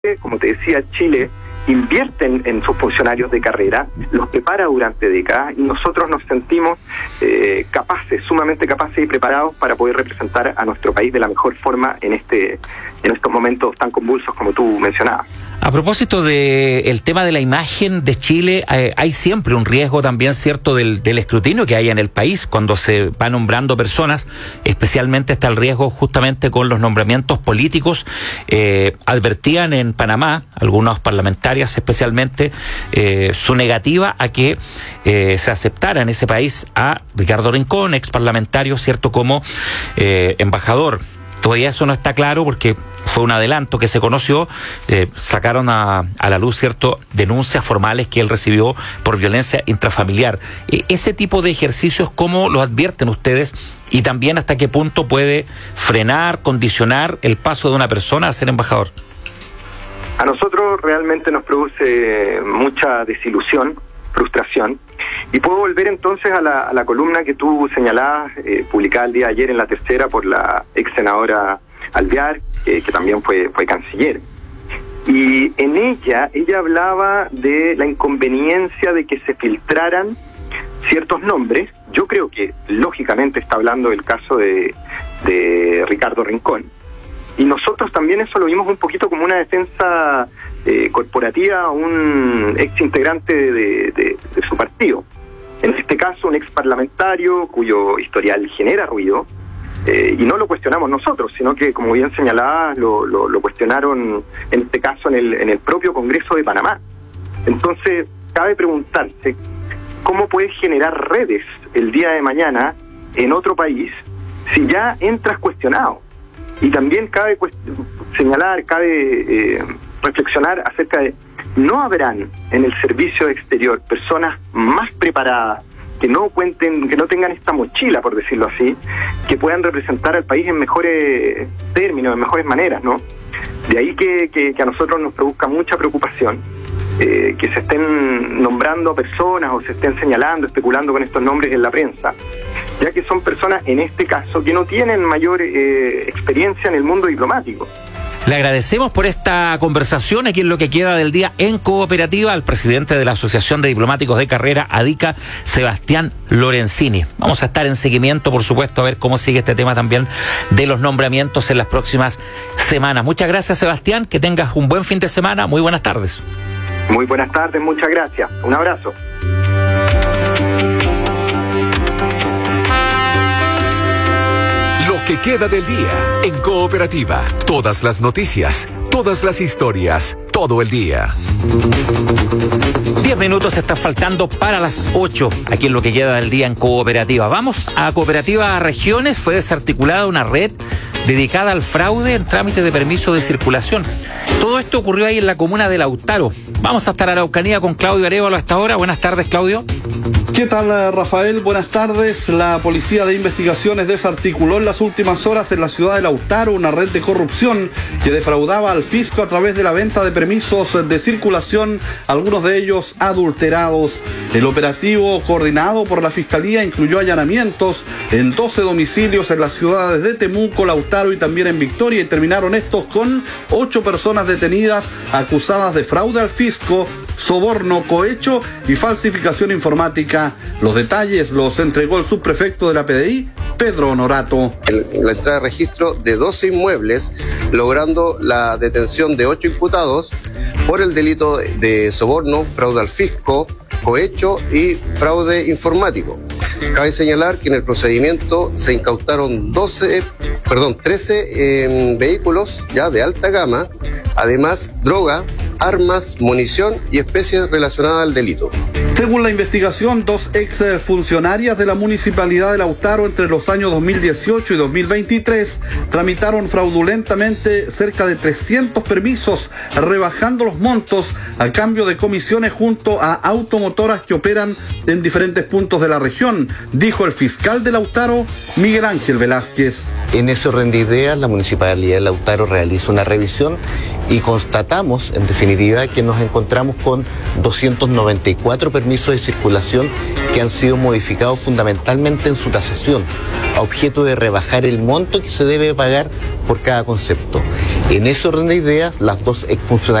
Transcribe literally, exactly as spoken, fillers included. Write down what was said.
Como te decía, Chile invierte en, en sus funcionarios de carrera, los prepara durante décadas y nosotros nos sentimos eh, capaces, sumamente capaces y preparados para poder representar a nuestro país de la mejor forma en este en estos momentos tan convulsos como tú mencionabas. A propósito del tema de la imagen de Chile, eh, hay siempre un riesgo también, cierto, del, del escrutinio que hay en el país cuando se va nombrando personas, especialmente está el riesgo justamente con los nombramientos políticos. Eh, advertían en Panamá, algunos parlamentarias especialmente, eh, su negativa a que eh, se aceptara en ese país a Ricardo Rincón, ex parlamentario, cierto, como eh, embajador. Todavía eso no está claro porque fue un adelanto que se conoció, eh, sacaron a, a la luz, cierto, denuncias formales que él recibió por violencia intrafamiliar. Eh, ese tipo de ejercicios, ¿cómo lo advierten ustedes? Y también hasta qué punto puede frenar, condicionar el paso de una persona a ser embajador. A nosotros realmente nos produce mucha desilusión, frustración. Y puedo volver entonces a la, a la columna que tú señalabas, eh, publicada el día de ayer en La Tercera por la ex senadora Alvear, que, que también fue, fue canciller. Y en ella, ella hablaba de la inconveniencia de que se filtraran ciertos nombres. Yo creo que lógicamente está hablando del caso de, de Ricardo Rincón. Y nosotros también eso lo vimos un poquito como una defensa eh, corporativa a un ex integrante de, de, de, de su partido. En este caso, un ex parlamentario cuyo historial genera ruido, eh, y no lo cuestionamos nosotros, sino que, como bien señalabas, lo, lo, lo cuestionaron, en este caso, en el, en el propio Congreso de Panamá. Entonces, cabe preguntarse cómo puede generar redes el día de mañana en otro país si ya entras cuestionado. Y también cabe señalar, cabe eh, reflexionar acerca de, ¿no habrán en el servicio exterior personas más preparadas, que no cuenten, que no tengan esta mochila, por decirlo así, que puedan representar al país en mejores términos, en mejores maneras, ¿no? De ahí que, que, que a nosotros nos produzca mucha preocupación eh, que se estén nombrando personas o se estén señalando, especulando con estos nombres en la prensa, ya que son personas, en este caso, que no tienen mayor eh, experiencia en el mundo diplomático. Le agradecemos por esta conversación aquí en Lo que queda del día en Cooperativa al presidente de la Asociación de Diplomáticos de Carrera, ADICA, Sebastián Lorenzini. Vamos a estar en seguimiento, por supuesto, a ver cómo sigue este tema también de los nombramientos en las próximas semanas. Muchas gracias, Sebastián, que tengas un buen fin de semana. Muy buenas tardes. Muy buenas tardes, muchas gracias. Un abrazo. Lo que queda del día en Cooperativa. Todas las noticias, todas las historias, todo el día. Diez minutos están faltando para las ocho, aquí en Lo que queda del día en Cooperativa. Vamos a Cooperativa Regiones. Fue desarticulada una red dedicada al fraude en trámites de permiso de circulación. Todo esto ocurrió ahí en la comuna de Lautaro. Vamos a estar a Araucanía con Claudio Arévalo hasta ahora. Buenas tardes, Claudio. ¿Qué tal, Rafael? Buenas tardes. La Policía de Investigaciones desarticuló en las últimas horas en la ciudad de Lautaro una red de corrupción que defraudaba al fisco a través de la venta de permisos de circulación, algunos de ellos adulterados. El operativo, coordinado por la Fiscalía, incluyó allanamientos en doce domicilios en las ciudades de Temuco, Lautaro y también en Victoria, y terminaron estos con ocho personas detenidas acusadas de fraude al fisco, soborno, cohecho y falsificación informática. Los detalles los entregó el subprefecto de la P D I, Pedro Honorato. En la entrada de registro de doce inmuebles, logrando la detención de ocho imputados por el delito de soborno, fraude al fisco, cohecho y fraude informático. Cabe señalar que en el procedimiento se incautaron doce, perdón, trece eh, vehículos ya de alta gama, además droga, armas, munición y especies relacionadas al delito. Según la investigación, dos ex funcionarias de la Municipalidad de Lautaro entre los años dos mil dieciocho y dos mil veintitrés tramitaron fraudulentamente cerca de trescientos permisos, rebajando los montos a cambio de comisiones junto a automotoras que operan en diferentes puntos de la región, dijo el fiscal de Lautaro, Miguel Ángel Velázquez. En ese orden de ideas, la Municipalidad de Lautaro realiza una revisión y constatamos, en definitiva, definitiva que nos encontramos con doscientos noventa y cuatro permisos de circulación que han sido modificados fundamentalmente en su tasación, a objeto de rebajar el monto que se debe pagar por cada concepto. En ese orden de ideas, las dos exfuncionalidades